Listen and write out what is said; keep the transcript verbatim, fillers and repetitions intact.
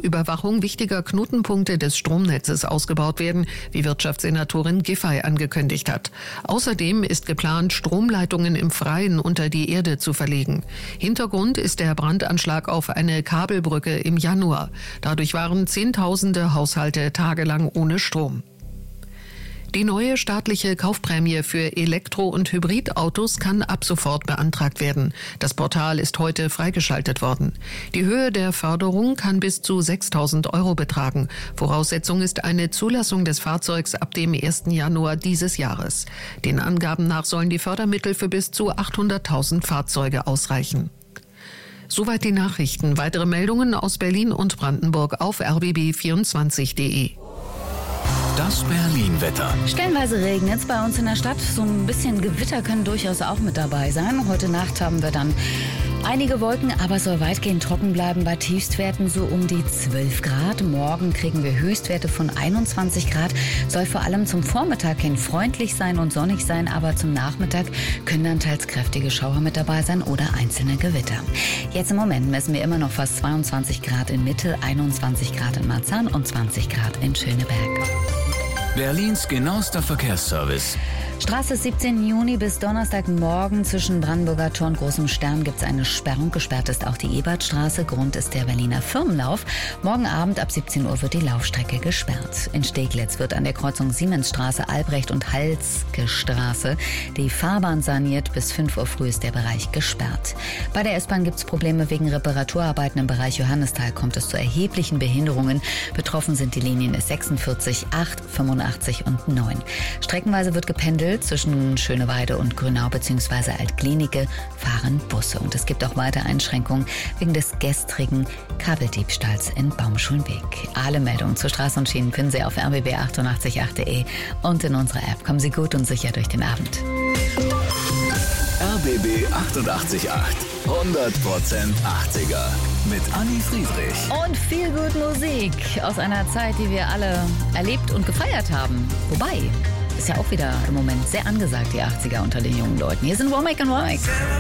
Überwachung wichtiger Knotenpunkte des Stromnetzes ausgebaut werden, wie Wirtschaftssenatorin Giffey angekündigt hat. Außerdem ist geplant, Stromleitungen im Freien unter die Erde zu verlegen. Hintergrund ist der Brandanschlag auf eine Kabelbrücke im Januar. Dadurch waren Zehntausende Haushalte tagelang ohne Strom. Die neue staatliche Kaufprämie für Elektro- und Hybridautos kann ab sofort beantragt werden. Das Portal ist heute freigeschaltet worden. Die Höhe der Förderung kann bis zu sechstausend Euro betragen. Voraussetzung ist eine Zulassung des Fahrzeugs ab dem ersten Januar dieses Jahres. Den Angaben nach sollen die Fördermittel für bis zu achthunderttausend Fahrzeuge ausreichen. Soweit die Nachrichten. Weitere Meldungen aus Berlin und Brandenburg auf r b b vierundzwanzig punkt de. Das Berlin-Wetter. Stellenweise regnet es bei uns in der Stadt. So ein bisschen Gewitter können durchaus auch mit dabei sein. Heute Nacht haben wir dann einige Wolken, aber es soll weitgehend trocken bleiben bei Tiefstwerten so um die zwölf Grad. Morgen kriegen wir Höchstwerte von einundzwanzig Grad. Soll vor allem zum Vormittag hin freundlich sein und sonnig sein, aber zum Nachmittag können dann teils kräftige Schauer mit dabei sein oder einzelne Gewitter. Jetzt im Moment messen wir immer noch fast zweiundzwanzig Grad in Mitte, einundzwanzig Grad in Marzahn und zwanzig Grad in Schöneberg. Berlins genauester Verkehrsservice. Straße siebzehnten Juni bis Donnerstagmorgen zwischen Brandenburger Tor und Großem Stern gibt es eine Sperrung. Gesperrt ist auch die Ebertstraße. Grund ist der Berliner Firmenlauf. Morgen Abend ab siebzehn Uhr wird die Laufstrecke gesperrt. In Steglitz wird an der Kreuzung Siemensstraße, Albrecht und Halske Straße die Fahrbahn saniert. Bis fünf Uhr früh ist der Bereich gesperrt. Bei der S-Bahn gibt es Probleme wegen Reparaturarbeiten im Bereich Johannisthal. Kommt es zu erheblichen Behinderungen. Betroffen sind die Linien S sechsundvierzig, acht, fünfundachtzig und neun. Streckenweise wird gependelt. Zwischen Schöneweide und Grünau bzw. Altklinike fahren Busse. Und es gibt auch weitere Einschränkungen wegen des gestrigen Kabeldiebstahls in Baumschulenweg. Alle Meldungen zu Straßen und Schienen finden Sie auf r b b achtundachtzig punkt acht punkt de und in unserer App. Kommen Sie gut und sicher durch den Abend. R b b achtundachtzig Komma acht. hundert Prozent achtziger. Mit Anni Friedrich. Und viel gut Musik aus einer Zeit, die wir alle erlebt und gefeiert haben. Wobei, ist ja auch wieder im Moment sehr angesagt, die achtziger unter den jungen Leuten. Hier sind Womack und Womack.